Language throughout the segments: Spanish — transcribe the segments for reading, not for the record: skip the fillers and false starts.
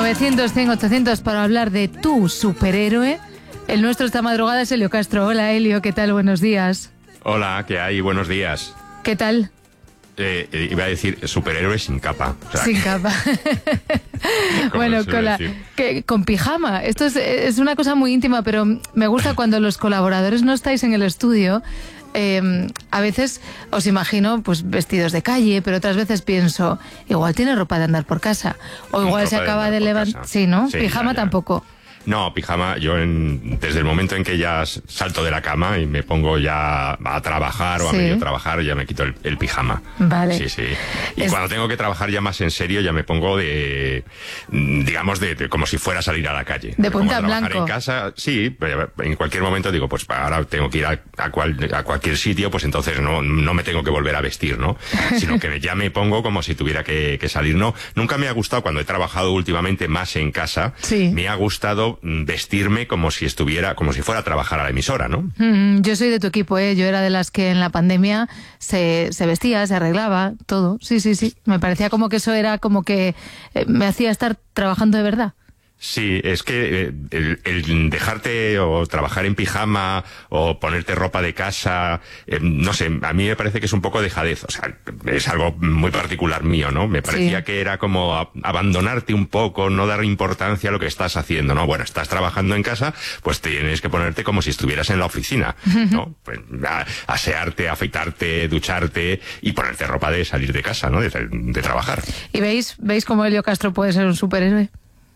900, 100, 800 para hablar de tu superhéroe. El nuestro esta madrugada es Elio Castro. Hola, Elio, ¿qué tal? Buenos días. Hola, ¿qué hay? Buenos días. ¿Qué tal? Iba a decir superhéroe sin capa. O sea, sin capa. Bueno, con pijama. Esto es una cosa muy íntima, pero me gusta cuando los colaboradores no estáis en el estudio. A veces os imagino pues vestidos de calle, pero otras veces pienso, igual tiene ropa de andar por casa. O igual se acaba de levantar. Sí, ¿no? Sí, pijama ya. Tampoco. No, pijama, yo desde el momento en que ya salto de la cama y me pongo ya a trabajar o a medio trabajar, ya me quito el pijama. Vale. Sí, sí. Y cuando tengo que trabajar ya más en serio, ya me pongo digamos, como si fuera a salir a la calle. De punta en blanco. En casa, sí, pero en cualquier momento digo, pues ahora tengo que ir a cualquier sitio, pues entonces no me tengo que volver a vestir, ¿no? Sino que ya me pongo como si tuviera que salir, ¿no? Nunca me ha gustado, cuando he trabajado últimamente más en casa, me ha gustado vestirme como si fuera a trabajar a la emisora, ¿no? Yo soy de tu equipo, ¿eh? Yo era de las que en la pandemia se vestía, se arreglaba, todo. Sí. Me parecía como que eso era como que me hacía estar trabajando de verdad. Sí, es que el dejarte o trabajar en pijama o ponerte ropa de casa, no sé, a mí me parece que es un poco dejadez, o sea, es algo muy particular mío, ¿no? Me parecía que era como abandonarte un poco, no dar importancia a lo que estás haciendo, ¿no? Bueno, estás trabajando en casa, pues tienes que ponerte como si estuvieras en la oficina, ¿no? Pues asearte, afeitarte, ducharte y ponerte ropa de salir de casa, ¿no? De trabajar. ¿Y veis cómo Elio Castro puede ser un superhéroe?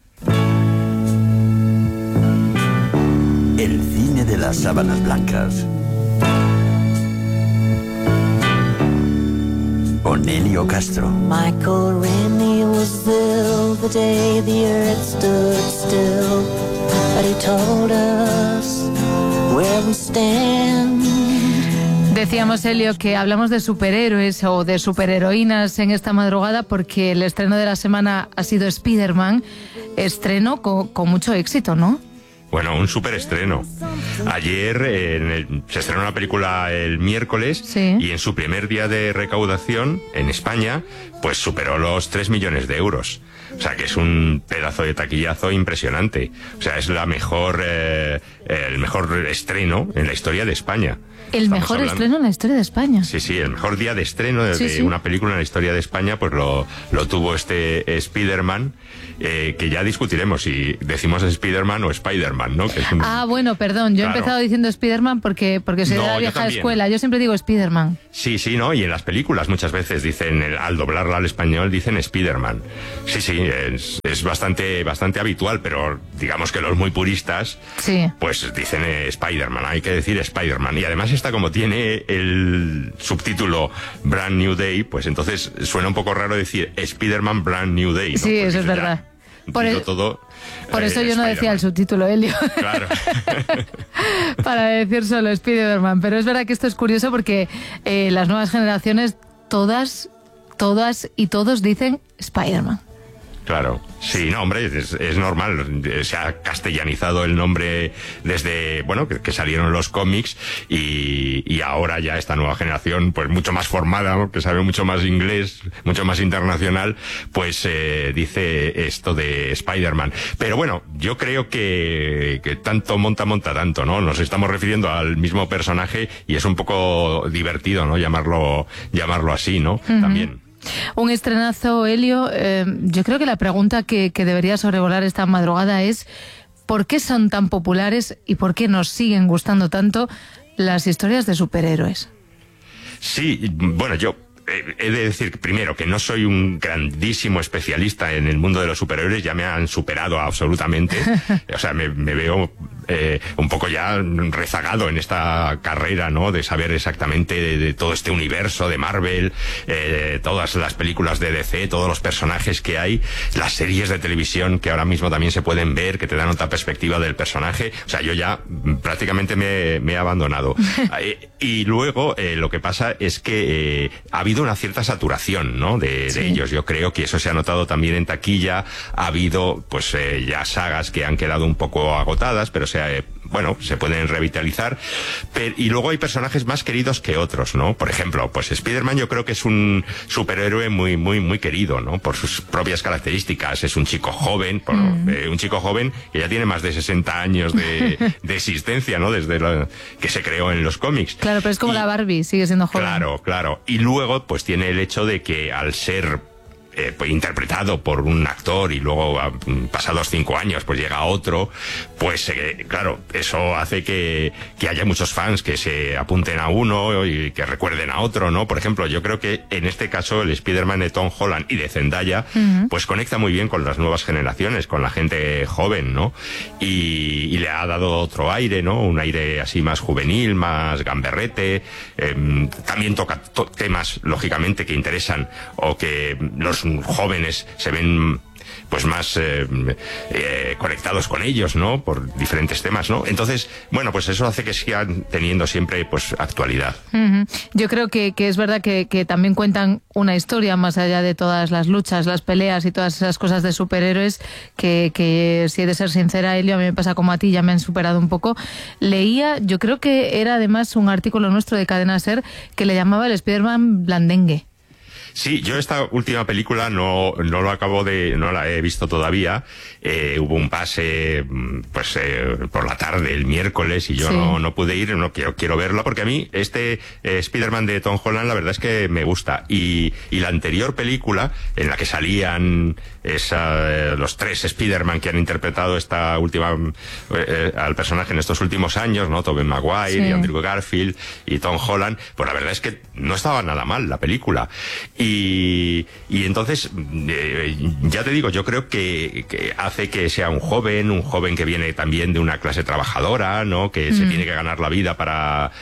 El cine de las sábanas blancas. Con Elio Castro. Michael Rennie was ill the day the earth stood still, but he told us where we stand. Decíamos, Elio, que hablamos de superhéroes o de superheroínas en esta madrugada porque el estreno de la semana ha sido Spider-Man, estreno con mucho éxito, ¿no? Bueno, un superestreno. Ayer se estrenó una película el miércoles y en su primer día de recaudación en España, pues superó los 3 millones de euros. O sea, que es un pedazo de taquillazo impresionante. O sea, es el mejor estreno en la historia de España. Mejor estreno en la historia de España. Sí, el mejor día de estreno de una película en la historia de España, pues lo tuvo este Spider-Man, que ya discutiremos si decimos Spider-Man o Spider-Man, ¿no? Que es bueno, perdón, yo he empezado diciendo Spider-Man porque soy de la vieja escuela, yo siempre digo Spider-Man. Sí, ¿no? Y en las películas muchas veces dicen, al doblarla al español, dicen Spider-Man. Sí, es bastante habitual, pero digamos que los muy puristas, pues dicen Spider-Man, hay que decir Spider-Man. Y además como tiene el subtítulo Brand New Day, pues entonces suena un poco raro decir Spider-Man Brand New Day, ¿no? Sí, pues eso es verdad. Por eso yo no decía el subtítulo, Elio. Claro. Para decir solo Spider-Man. Pero es verdad que esto es curioso porque las nuevas generaciones, todas y todos dicen Spider-Man. Claro, sí, no, hombre, es normal, se ha castellanizado el nombre desde, bueno, que salieron los cómics y ahora ya esta nueva generación, pues mucho más formada, ¿no? Que sabe mucho más inglés, mucho más internacional, pues dice esto de Spider-Man. Pero bueno, yo creo que tanto monta tanto, ¿no? Nos estamos refiriendo al mismo personaje y es un poco divertido, ¿no? Llamarlo así, ¿no? También. Un estrenazo, Elio. Yo creo que la pregunta que debería sobrevolar esta madrugada es ¿por qué son tan populares y por qué nos siguen gustando tanto las historias de superhéroes? Sí, bueno, yo he de decir primero que no soy un grandísimo especialista en el mundo de los superhéroes, ya me han superado absolutamente. O sea, me veo un poco ya rezagado en esta carrera, ¿no? De saber exactamente de todo este universo de Marvel, todas las películas de DC, todos los personajes que hay, las series de televisión que ahora mismo también se pueden ver, que te dan otra perspectiva del personaje. O sea, yo ya prácticamente me he abandonado. Y luego lo que pasa es que ha habido una cierta saturación, ¿no? de ellos. Yo creo que eso se ha notado también en taquilla. Ha habido, pues, ya sagas que han quedado un poco agotadas, pero bueno, se pueden revitalizar, y luego hay personajes más queridos que otros, ¿no? Por ejemplo, pues Spider-Man yo creo que es un superhéroe muy, muy, muy querido, ¿no? Por sus propias características. Es un chico joven, un chico joven que ya tiene más de 60 años de existencia, ¿no? Desde que se creó en los cómics. Claro, pero es como la Barbie, sigue siendo joven. Claro, claro. Y luego, pues tiene el hecho de que al ser pues, interpretado por un actor y luego pasados 5 años pues llega otro, pues claro, eso hace que haya muchos fans que se apunten a uno y que recuerden a otro, ¿no? Por ejemplo, yo creo que en este caso el Spider-Man de Tom Holland y de Zendaya pues conecta muy bien con las nuevas generaciones, con la gente joven, ¿no? Y le ha dado otro aire, ¿no? Un aire así más juvenil, más gamberrete. También toca temas, lógicamente, que interesan o que los jóvenes se ven pues más conectados con ellos, ¿no? Por diferentes temas, ¿no? Entonces, bueno, pues eso hace que sigan teniendo siempre pues actualidad. Yo creo que es verdad que también cuentan una historia más allá de todas las luchas, las peleas y todas esas cosas de superhéroes que si he de ser sincera, Elio, a mí me pasa como a ti, ya me han superado un poco. Leía, yo creo que era además un artículo nuestro de Cadena SER que le llamaba el Spider-Man blandengue. Sí, yo esta última película no la he visto todavía. Hubo un pase, pues, por la tarde, el miércoles, y yo no pude ir, no quiero verlo, porque a mí Spider-Man de Tom Holland, la verdad es que me gusta. Y la anterior película, en la que salían los 3 Spider-Man que han interpretado esta última, al personaje en estos últimos años, ¿no? Tobey Maguire y Andrew Garfield y Tom Holland, pues la verdad es que no estaba nada mal la película. Y entonces, ya te digo, yo creo que hace que sea un joven que viene también de una clase trabajadora, ¿no? Que se tiene que ganar la vida para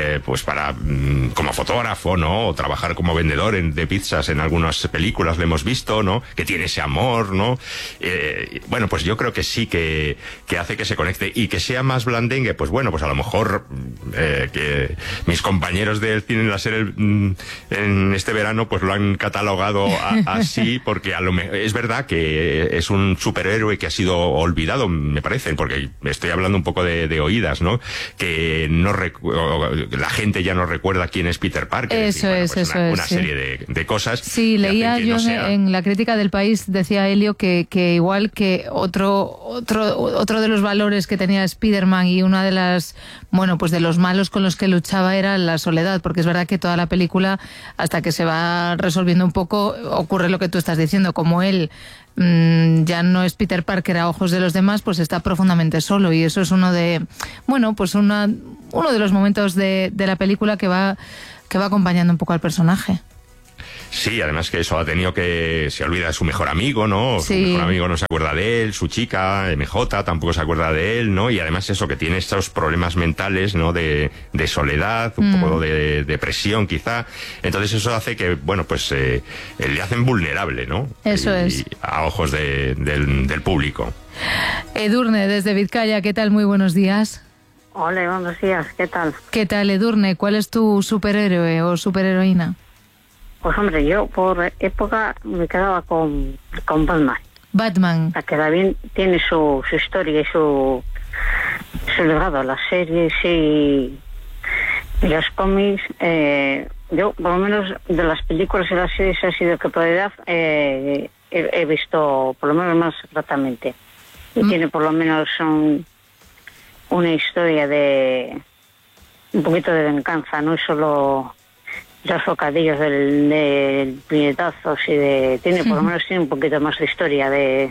como fotógrafo, ¿no? O trabajar como vendedor de pizzas en algunas películas, lo hemos visto, ¿no? Que tiene ese amor, ¿no? Bueno, pues yo creo que sí que hace que se conecte y que sea más blandengue, pues bueno, pues a lo mejor que mis compañeros del cine en la serie en este verano pues lo han catalogado así, porque es verdad que es un superhéroe que ha sido olvidado, me parece, porque estoy hablando un poco de oídas, ¿no? Que la gente ya no recuerda quién es Peter Parker. Eso es, una serie de cosas. Sí, leía yo en la crítica del País, decía Elio que igual que otro de los valores que tenía Spider-Man y una de las, bueno, pues de los malos con los que luchaba era la soledad, porque es verdad que toda la película, hasta que se va resolviendo un poco, ocurre lo que tú estás diciendo, como él ya no es Peter Parker a ojos de los demás, pues está profundamente solo, y eso es uno de los momentos de la película que va acompañando un poco al personaje. Sí, además que eso ha tenido que... Se olvida de su mejor amigo, ¿no? Sí. Su mejor amigo no se acuerda de él, su chica, MJ, tampoco se acuerda de él, ¿no? Y además eso, que tiene estos problemas mentales, ¿no? De soledad, un poco de depresión, quizá. Entonces eso hace que, bueno, pues le hacen vulnerable, ¿no? Eso es. A ojos del público. Edurne, desde Vizcaya, ¿qué tal? Muy buenos días. Hola, buenos días, ¿qué tal? ¿Qué tal, Edurne? ¿Cuál es tu superhéroe o superheroína? Pues hombre, yo por época me quedaba con Batman. Batman. La que también tiene su historia y su legado, las series y los cómics. Yo, por lo menos, de las películas y las series ha sido que por edad he visto, por lo menos más exactamente. Y tiene por lo menos una historia de un poquito de venganza, no es solo los bocadillos del puñetazos tiene por lo menos tiene un poquito más de historia, de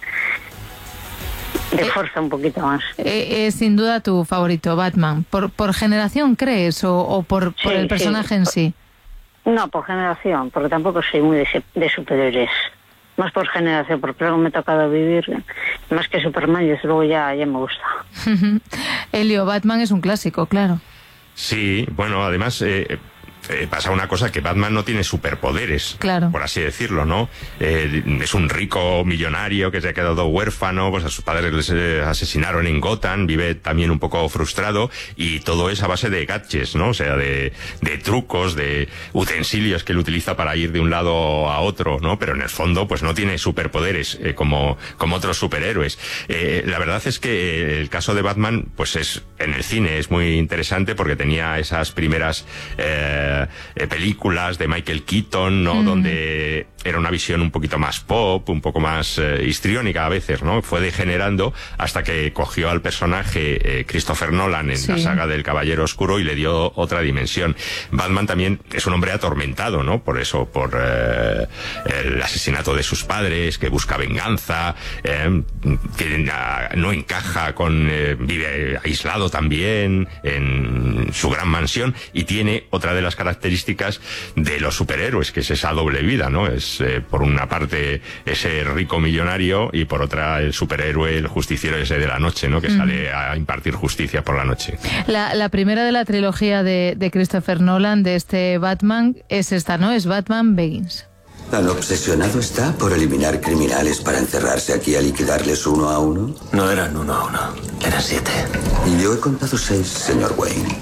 fuerza un poquito más. Es sin duda tu favorito, Batman. ¿Por generación crees o por el personaje en sí? No, por generación, porque tampoco soy muy de superhéroes. Más por generación, porque luego me ha tocado vivir más que Superman y desde luego ya me gusta. Elio, Batman es un clásico, claro. Sí, bueno, además... pasa una cosa, que Batman no tiene superpoderes, claro, por así decirlo, ¿no? Es un rico millonario que se ha quedado huérfano, pues a sus padres les asesinaron en Gotham, vive también un poco frustrado, y todo es a base de gadgets, ¿no? O sea, de trucos, de utensilios que él utiliza para ir de un lado a otro, ¿no? Pero en el fondo, pues no tiene superpoderes como otros superhéroes. La verdad es que el caso de Batman, pues en el cine es muy interesante porque tenía esas primeras películas de Michael Keaton, ¿no? Donde era una visión un poquito más pop, un poco más histriónica a veces, ¿no? Fue degenerando hasta que cogió al personaje Christopher Nolan en la saga del Caballero Oscuro y le dio otra dimensión. Batman también es un hombre atormentado, ¿no? Por eso, por el asesinato de sus padres, que busca venganza, que no encaja vive aislado también en su gran mansión, y tiene otra de las características de los superhéroes, que es esa doble vida, ¿no? Es por una parte ese rico millonario y por otra el superhéroe, el justiciero ese de la noche, ¿no? Que sale a impartir justicia por la noche. La primera de la trilogía de Christopher Nolan, de este Batman, es esta, ¿no? Es Batman Begins. ¿Tan obsesionado está por eliminar criminales para encerrarse aquí a liquidarles uno a uno? No eran 1 a 1, eran 7. Yo he contado 6, señor Wayne.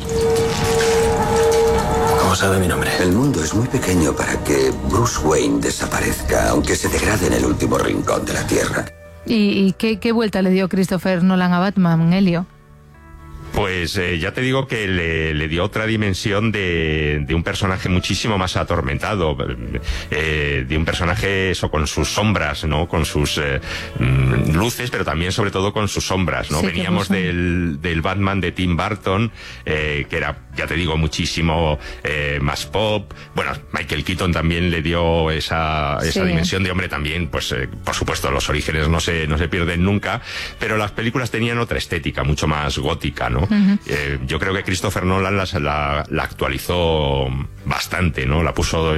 ¿Cómo sabe mi nombre? El mundo es muy pequeño para que Bruce Wayne desaparezca, aunque se degrade en el último rincón de la Tierra. ¿Y qué vuelta le dio Christopher Nolan a Batman, Elio? Pues ya te digo que le dio otra dimensión de un personaje muchísimo más atormentado, de un personaje eso, con sus sombras, ¿no? Con sus luces, pero también sobre todo con sus sombras, ¿no? Sí, veníamos del Batman de Tim Burton, que era, ya te digo, muchísimo más pop. Bueno, Michael Keaton también le dio esa dimensión de hombre también, pues por supuesto los orígenes no se pierden nunca, pero las películas tenían otra estética, mucho más gótica, ¿no? Yo creo que Christopher Nolan la actualizó bastante, ¿no? La puso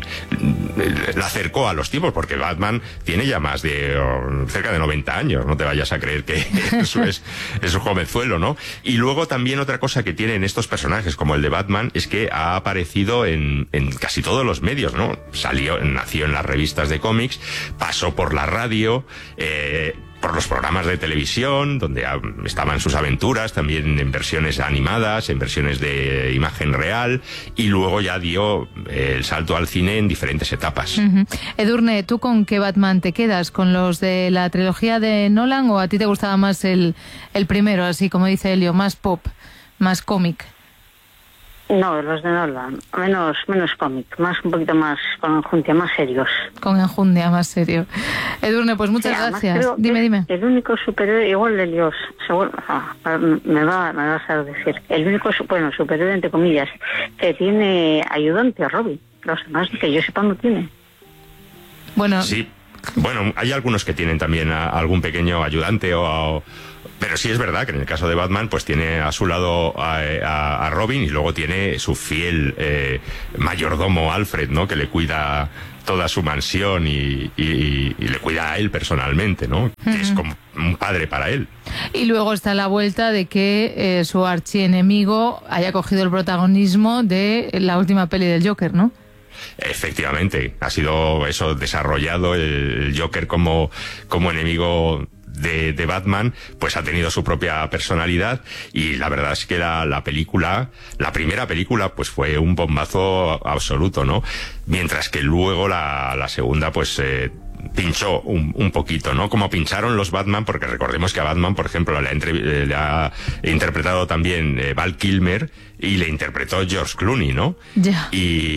la acercó a los tiempos, porque Batman tiene ya más de cerca de 90 años, no te vayas a creer que eso es un jovenzuelo, ¿no? Y luego también otra cosa que tienen estos personajes, como el de Batman, es que ha aparecido en casi todos los medios, ¿no? Nació en las revistas de cómics, pasó por la radio, por los programas de televisión, donde estaban sus aventuras, también en versiones animadas, en versiones de imagen real, y luego ya dio el salto al cine en diferentes etapas. Edurne, ¿tú con qué Batman te quedas? ¿Con los de la trilogía de Nolan o a ti te gustaba más el primero, así como dice Elio, más pop, más cómic? No, los de Nolan, menos cómic, un poquito más con enjundia, más serios. Con enjundia, más serio. Edurne, pues muchas gracias. Dime. El único superhéroe, igual de Dios, seguro, me vas a decir, el único superhéroe, entre comillas, que tiene ayudante a Robin. Los demás, que yo sepa, no tiene. Bueno, sí. Bueno, hay algunos que tienen también algún pequeño ayudante pero sí es verdad que en el caso de Batman pues tiene a su lado a Robin, y luego tiene su fiel mayordomo Alfred, ¿no? Que le cuida toda su mansión y le cuida a él personalmente, ¿no? Que es como un padre para él. Y luego está la vuelta de que su archienemigo haya cogido el protagonismo de la última peli del Joker, ¿no? Efectivamente, ha sido eso, desarrollado el Joker como enemigo de Batman, pues ha tenido su propia personalidad, y la verdad es que la primera película, pues fue un bombazo absoluto, ¿no? Mientras que luego la segunda, pues pinchó un poquito, ¿no? Como pincharon los Batman, porque recordemos que a Batman, por ejemplo, le ha interpretado también Val Kilmer, y le interpretó George Clooney, ¿no? Ya.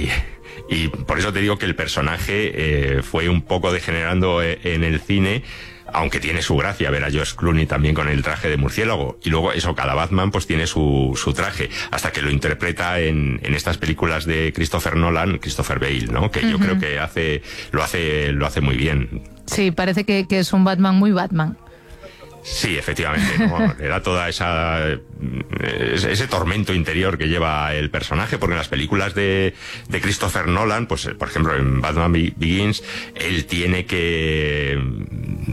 Y por eso te digo que el personaje fue un poco degenerando en el cine, aunque tiene su gracia ver a George Clooney también con el traje de murciélago. Y luego eso, cada Batman pues tiene su traje, hasta que lo interpreta en estas películas de Christopher Nolan, Christopher Bale, ¿no? Que yo creo que lo hace muy bien. Sí, parece que es un Batman muy Batman. Sí, efectivamente, ¿no? Era toda ese tormento interior que lleva el personaje, porque en las películas de Christopher Nolan, pues por ejemplo en Batman Begins, él tiene que ir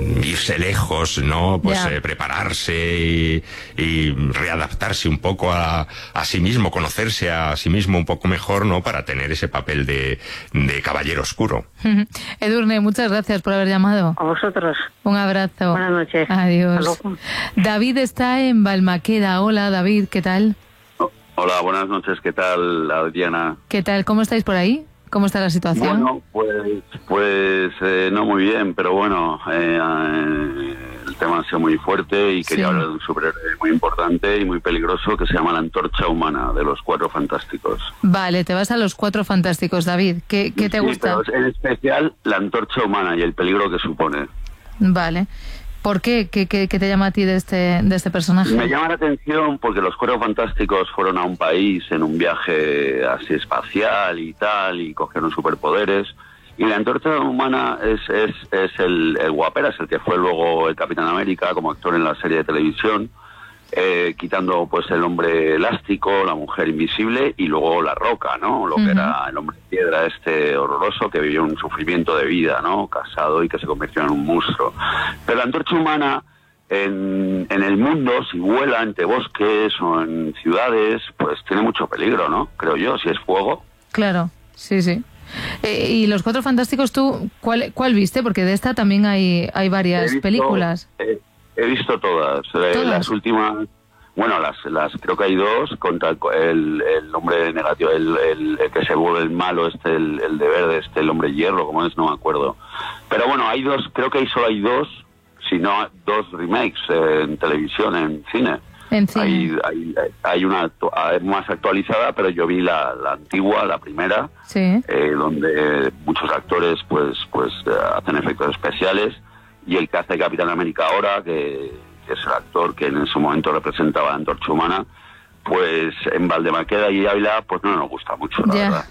irse lejos, ¿no? Pues prepararse y readaptarse un poco a sí mismo, conocerse a sí mismo un poco mejor, ¿no? Para tener ese papel de caballero oscuro. Edurne, muchas gracias por haber llamado. A vosotros. Un abrazo. Buenas noches. Adiós. David está en Balmaqueda. Hola, David, ¿qué tal? Hola, buenas noches. ¿Qué tal, Adriana? ¿Qué tal? ¿Cómo estáis por ahí? ¿Cómo está la situación? Bueno, pues no muy bien, pero bueno, el tema ha sido muy fuerte y quería hablar de un superhéroe muy importante y muy peligroso que se llama la Antorcha Humana, de los Cuatro Fantásticos. Vale, te vas a los Cuatro Fantásticos, David. ¿Qué te gusta? Pero en especial la Antorcha Humana y el peligro que supone. Vale. ¿Por qué? ¿Qué te llama a ti de este personaje? Me llama la atención porque los Cuatro Fantásticos fueron a un país en un viaje así espacial y tal, y cogieron superpoderes. Y la Antorcha Humana es el guaperas, el que fue luego el Capitán América como actor en la serie de televisión, quitando pues el hombre elástico, la mujer invisible y luego la Roca, ¿no? Lo que era el hombre piedra horroroso que vivió un sufrimiento de vida, ¿no? Casado y que se convirtió en un monstruo. Pero la Antorcha Humana en el mundo, si vuela entre bosques o en ciudades, pues tiene mucho peligro, ¿no? Creo yo, si es fuego. Claro, sí. Y los Cuatro Fantásticos, ¿tú cuál viste? Porque de esta también hay varias películas. He visto todas. Las últimas, bueno, las creo que hay dos, contra el hombre negativo, el que se vuelve el malo, el de verde, el hombre hierro, como es, no me acuerdo. Pero bueno, hay dos, creo que solo hay dos, si no dos remakes en televisión, en cine. Hay una más actualizada, pero yo vi la antigua, la primera, donde muchos actores pues hacen efectos especiales, y el que hace Capitán América ahora, que es el actor que en ese momento representaba la Antorcha Humana, pues en Valdemaqueda y Ávila pues no nos gusta mucho, la verdad.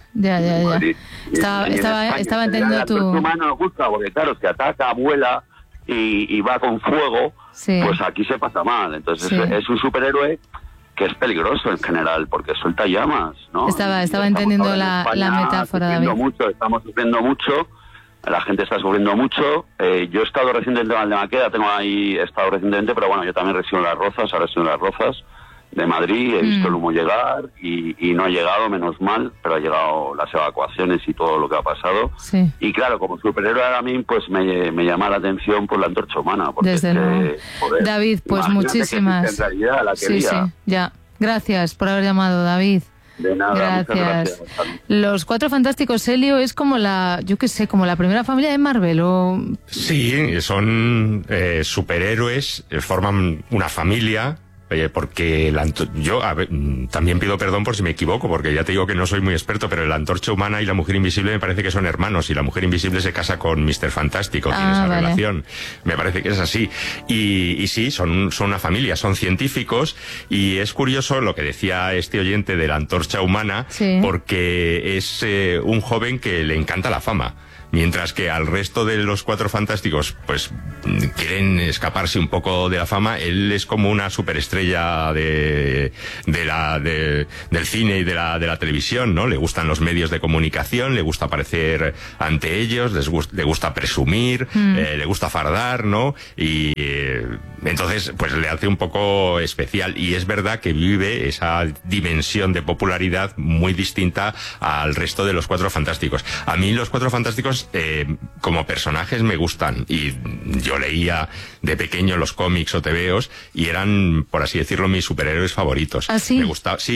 Ya. Estaba entendiendo La Antorcha Humana no nos gusta porque claro, si ataca, vuela y va con fuego, pues aquí se pasa mal. Entonces es un superhéroe que es peligroso en general porque suelta llamas, ¿no? Estaba entendiendo la metáfora, David. Estamos sufriendo mucho. La gente está sufriendo mucho. Yo he estado recientemente en Valdemaqueda, he estado recientemente, pero bueno, yo también resido en Las Rozas, ahora resido en Las Rozas de Madrid, he visto el humo llegar y no ha llegado, menos mal, pero ha llegado las evacuaciones y todo lo que ha pasado. Y claro, como superhéroe a mí, pues me llama la atención por la Antorcha Humana. Porque desde luego. David, pues muchísimas. En realidad la quería. Ya. Gracias por haber llamado, David. De nada, gracias. Los Cuatro Fantásticos, Helio, es como como la primera familia de Marvel, ¿o? Sí, son superhéroes, forman una familia. Porque yo también pido perdón por si me equivoco, porque ya te digo que no soy muy experto, pero la Antorcha Humana y la Mujer Invisible me parece que son hermanos, y la Mujer Invisible se casa con Mr. Fantástico, tiene esa relación. Me parece que es así. Y sí, son una familia, son científicos, y es curioso lo que decía este oyente de la Antorcha Humana, porque es un joven que le encanta la fama. Mientras que al resto de los Cuatro Fantásticos, pues, quieren escaparse un poco de la fama, él es como una superestrella del cine y de la televisión, ¿no? Le gustan los medios de comunicación, le gusta aparecer ante ellos, le gusta presumir, le gusta fardar, ¿no? Y entonces, pues le hace un poco especial. Y es verdad que vive esa dimensión de popularidad muy distinta al resto de los Cuatro Fantásticos. A mí los Cuatro Fantásticos como personajes me gustan, y yo leía de pequeño los cómics o tebeos y eran, por así decirlo, mis superhéroes favoritos. ¿Ah, sí?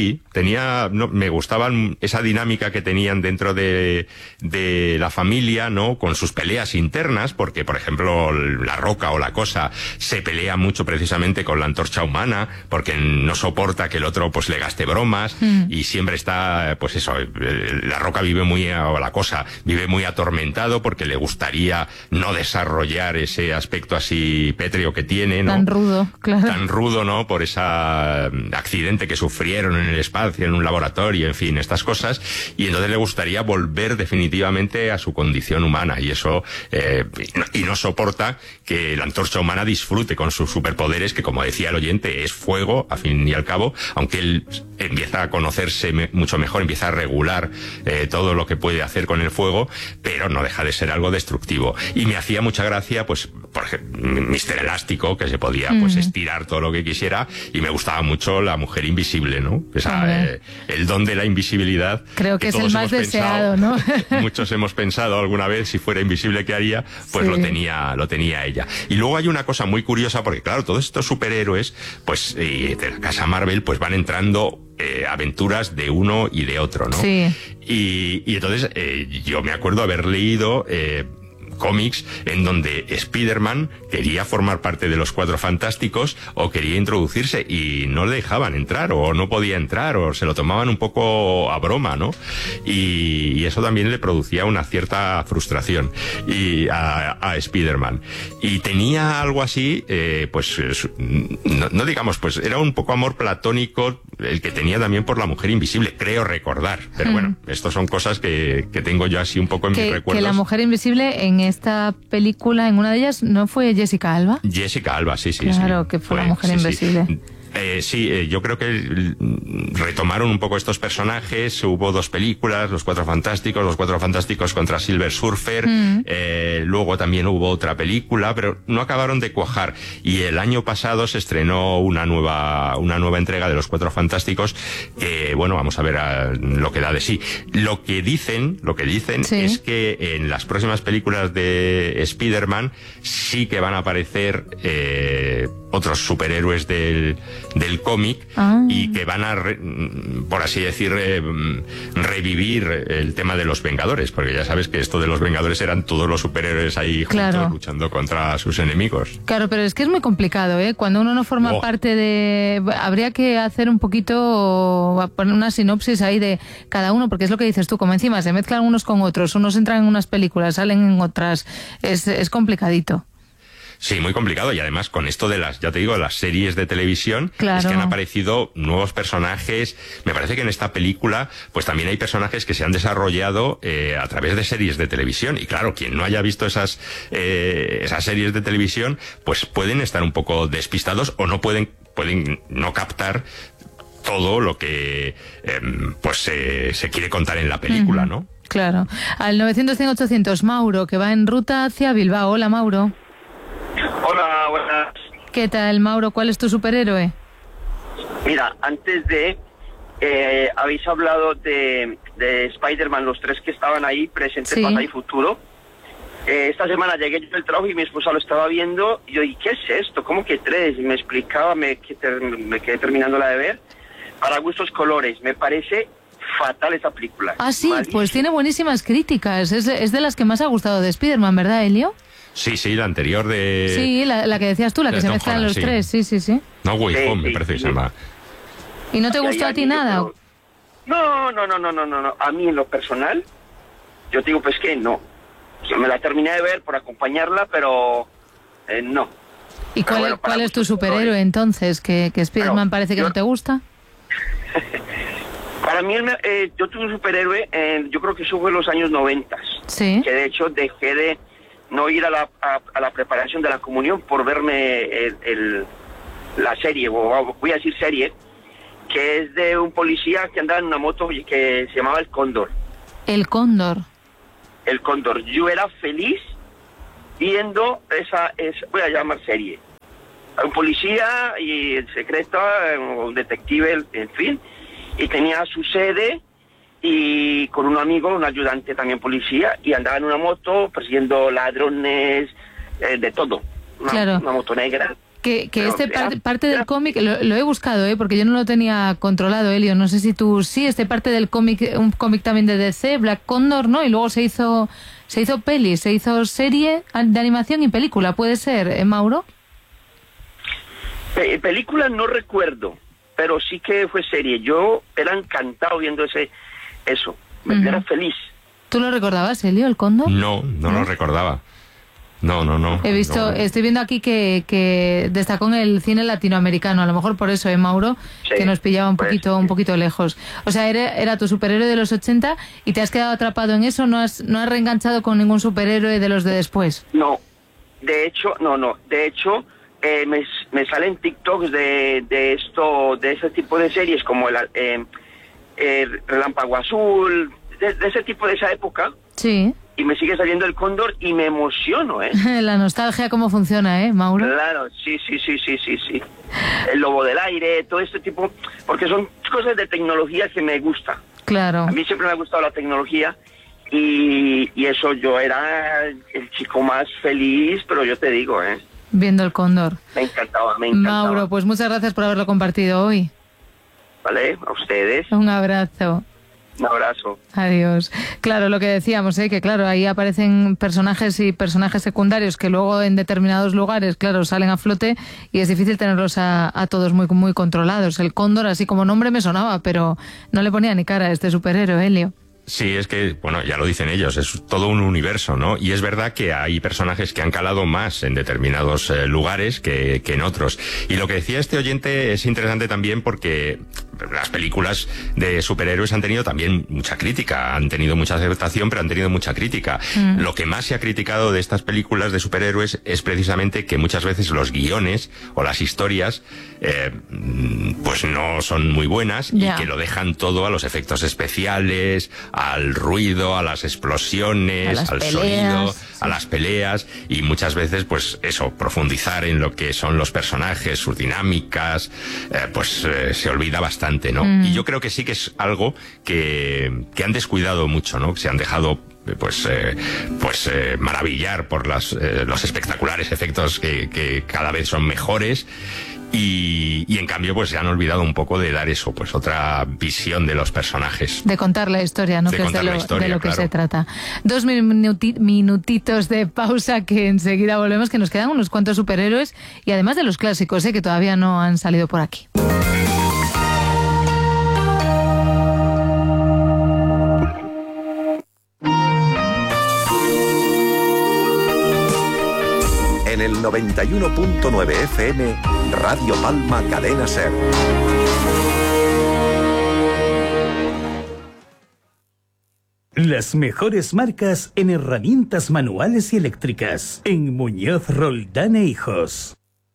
Me gustaban esa dinámica que tenían dentro de la familia, ¿no? Con sus peleas internas, porque por ejemplo la Roca o la Cosa se pelea mucho precisamente con la Antorcha Humana porque no soporta que el otro pues le gaste bromas, y siempre está, pues eso, la Roca o la Cosa vive muy atormentada porque le gustaría no desarrollar ese aspecto así pétreo que tiene, ¿no? Tan rudo, claro. Tan rudo, ¿no? Por ese accidente que sufrieron en el espacio, en un laboratorio, en fin, estas cosas. Y entonces le gustaría volver definitivamente a su condición humana. Y eso, y no soporta que la Antorcha Humana disfrute con sus superpoderes, que como decía el oyente, es fuego, a fin y al cabo, aunque él empieza a conocerse mucho mejor, empieza a regular todo lo que puede hacer con el fuego, pero no deja de ser algo destructivo. Y me hacía mucha gracia, pues, por ejemplo, Mr. Elástico, que se podía pues estirar todo lo que quisiera, y me gustaba mucho La Mujer Invisible, ¿no? El don de la invisibilidad. Creo que es el más deseado, ¿no? Muchos hemos pensado alguna vez, si fuera invisible, ¿qué haría? Pues lo tenía ella. Y luego hay una cosa muy curiosa, porque claro, todos estos superhéroes, pues, de la casa Marvel, pues van entrando aventuras de uno y de otro, ¿no? Sí. Y entonces yo me acuerdo haber leído cómics en donde Spider-Man quería formar parte de los Cuatro Fantásticos o quería introducirse y no le dejaban entrar o no podía entrar o se lo tomaban un poco a broma, ¿no? Y eso también le producía una cierta frustración a Spider-Man. Y tenía algo así, pues no digamos, pues era un poco amor platónico el que tenía también por La Mujer Invisible, creo recordar. Pero bueno, estos son cosas que tengo yo así un poco en mis recuerdos. Que La Mujer Invisible en esta película, en una de ellas, ¿no fue Jessica Alba? Jessica Alba, sí. Claro, que fue La Mujer Invisible. Yo creo que retomaron un poco estos personajes. Hubo dos películas, Los Cuatro Fantásticos contra Silver Surfer. Luego también hubo otra película, pero no acabaron de cuajar. Y el año pasado se estrenó una nueva entrega de Los Cuatro Fantásticos. Bueno, vamos a ver lo que da de sí. Lo que dicen es que en las próximas películas de Spider-Man sí que van a aparecer otros superhéroes del cómic y que van a, por así decir, revivir el tema de los Vengadores, porque ya sabes que esto de los Vengadores eran todos los superhéroes ahí juntos luchando contra sus enemigos. Claro, pero es que es muy complicado, ¿eh? Cuando uno no forma parte de... Habría que hacer un poquito, poner una sinopsis ahí de cada uno, porque es lo que dices tú, como encima se mezclan unos con otros, unos entran en unas películas, salen en otras, es complicadito. Sí, muy complicado, y además con esto de las, ya te digo, las series de televisión, es que han aparecido nuevos personajes. Me parece que en esta película pues también hay personajes que se han desarrollado a través de series de televisión, y claro, quien no haya visto esas series de televisión pues pueden estar un poco despistados o no pueden no captar todo lo que pues se quiere contar en la película, ¿no? Claro. Al 900-100-800, Mauro, que va en ruta hacia Bilbao. Hola, Mauro. Hola, buenas. ¿Qué tal, Mauro? ¿Cuál es tu superhéroe? Mira, antes de... habéis hablado de Spider-Man, los tres que estaban ahí, presente, pasado y futuro. Esta semana llegué yo del trabajo y mi esposa lo estaba viendo, y yo, ¿y qué es esto? ¿Cómo que tres? Y me explicaba, me quedé terminándola de ver. Para gustos colores, me parece fatal esta película. Ah, sí, malísima. Pues tiene buenísimas críticas. Es de las que más ha gustado de Spider-Man, ¿verdad, Elio? Sí, la anterior de... Sí, la que decías tú, la que se mezclan los tres, sí. No, Way Home, me parece que se llama. ¿Y no te gustó a ti nada? No. A mí en lo personal, yo te digo, pues que no. Yo me la terminé de ver por acompañarla, pero no. ¿Y cuál es tu superhéroe entonces? ¿Que Spider-Man parece que no te gusta? Para mí, yo tuve un superhéroe, yo creo que eso fue en los años 90. Sí. Que de hecho dejé de no ir a la preparación de la comunión por verme la serie, o voy a decir serie, que es de un policía que andaba en una moto que se llamaba El Cóndor. El Cóndor. El Cóndor. Yo era feliz viendo esa voy a llamar serie. Un policía y el secreto, un detective, en fin, y tenía su sede y con un amigo, un ayudante también policía, y andaba en una moto persiguiendo ladrones, de todo. Una moto negra. Que parte del cómic, lo he buscado, porque yo no lo tenía controlado, Elio. No sé si tú sí, parte del cómic, un cómic también de DC, Black Condor, ¿no? Y luego se hizo peli, se hizo serie de animación y película, ¿puede ser, Mauro? Película no recuerdo, pero sí que fue serie. Yo era encantado viendo eso. Me era feliz. ¿Tú lo recordabas, Elio, el Cóndor? No lo recordaba. No. Estoy viendo aquí que destacó en el cine latinoamericano, a lo mejor por eso, Mauro, sí, que nos pillaba un poquito lejos. O sea, era tu superhéroe de los 80 y te has quedado atrapado en eso, no has reenganchado con ningún superhéroe de los de después. No, de hecho, me salen TikToks de ese tipo de series como el Relámpago Azul, de ese tipo de esa época. Sí. y me sigue saliendo el cóndor y me emociono, ¿eh? La nostalgia, ¿cómo funciona, Mauro? Claro, sí. El lobo del aire, todo este tipo, porque son cosas de tecnología que me gusta. Claro. A mí siempre me ha gustado la tecnología y eso, yo era el chico más feliz, pero yo te digo, viendo el cóndor. Me encantaba. Mauro, pues muchas gracias por haberlo compartido hoy. Vale, a ustedes. Un abrazo. Un abrazo. Adiós. Claro, lo que decíamos, que claro, ahí aparecen personajes y personajes secundarios que luego en determinados lugares, claro, salen a flote y es difícil tenerlos a todos muy, muy controlados. El cóndor, así como nombre, me sonaba, pero no le ponía ni cara a este superhéroe, Helio. Sí, es que, bueno, ya lo dicen ellos, es todo un universo, ¿no? Y es verdad que hay personajes que han calado más en determinados lugares que en otros. Y lo que decía este oyente es interesante también porque las películas de superhéroes han tenido también mucha crítica, han tenido mucha aceptación, pero han tenido mucha crítica. Lo que más se ha criticado de estas películas de superhéroes es precisamente que muchas veces los guiones o las historias pues no son muy buenas y que lo dejan todo a los efectos especiales, al ruido, a las explosiones, al sonido, a las peleas, y muchas veces pues eso, profundizar en lo que son los personajes, sus dinámicas, se olvida bastante, ¿no? Y yo creo que sí que es algo que han descuidado mucho, ¿no? Que se han dejado maravillar por los espectaculares efectos que cada vez son mejores. Y en cambio pues se han olvidado un poco de dar eso, pues otra visión de los personajes. De contar la historia, ¿no? Que es de lo que se trata. 2 minutitos de pausa, que enseguida volvemos, que nos quedan unos cuantos superhéroes y además de los clásicos, que todavía no han salido por aquí. En el 91.9 FM, Radio Palma Cadena Ser. Las mejores marcas en herramientas manuales y eléctricas. En Muñoz Roldán e Hijos.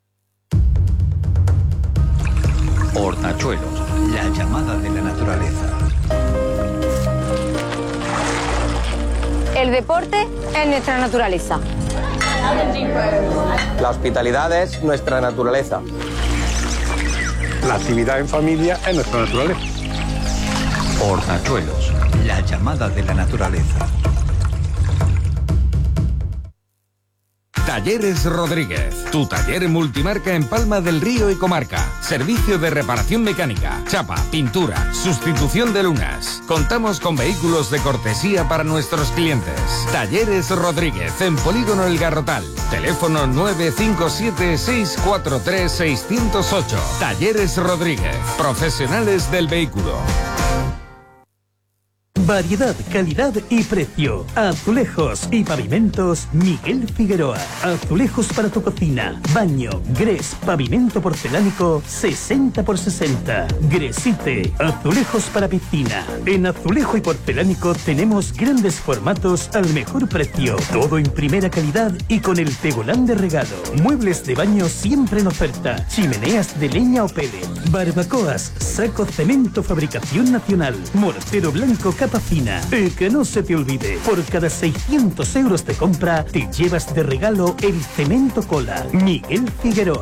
Hortachuelos, la llamada de la naturaleza. El deporte es nuestra naturaleza. La hospitalidad es nuestra naturaleza. La actividad en familia es nuestra naturaleza. Hortachuelos, la llamada de la naturaleza. Talleres Rodríguez, tu taller multimarca en Palma del Río y comarca. Servicio de reparación mecánica, chapa, pintura, sustitución de lunas. Contamos con vehículos de cortesía para nuestros clientes. Talleres Rodríguez, en Polígono El Garrotal. Teléfono 957-643-608. Talleres Rodríguez, profesionales del vehículo. Variedad, calidad y precio. Azulejos y pavimentos Miguel Figueroa. Azulejos para tu cocina, baño, gres, pavimento porcelánico 60x60. Gresite, azulejos para piscina. En azulejo y porcelánico tenemos grandes formatos al mejor precio. Todo en primera calidad y con el tegolán de regalo. Muebles de baño siempre en oferta. Chimeneas de leña o pellet. Barbacoas, saco cemento fabricación nacional. Mortero blanco capa fina. Que no se te olvide, por cada 600 euros de compra te llevas de regalo el cemento Cola. Miguel Figueroa.